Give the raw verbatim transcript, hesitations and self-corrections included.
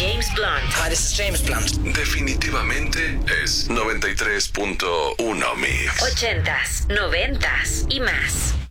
James Blunt. Hi, this is James Blunt. Definitivamente es noventa y tres punto uno Mix. Ochentas, noventas y más.